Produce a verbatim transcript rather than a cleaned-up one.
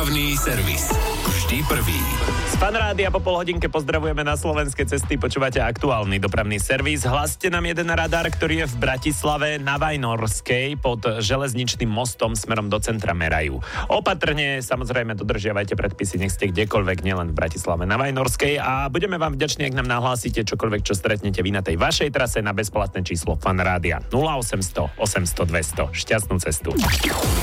Dopravný servis. Vždy prvý. Z Fanrádia po pol hodinke pozdravujeme na slovenské cesty. Počúvate aktuálny dopravný servis. Hlaste nám jeden radar, ktorý je v Bratislave na Vajnorskej pod železničným mostom smerom do centra merajú. Opatrne, samozrejme, dodržiavajte predpisy, nech ste kdekoľvek, nielen v Bratislave na Vajnorskej, a budeme vám vďační, ak nám nahlásite čokoľvek, čo stretnete vy na tej vašej trase, na bezplatné číslo Fanrádia nula osemsto osemsto dvesto. Šťastnú cestu.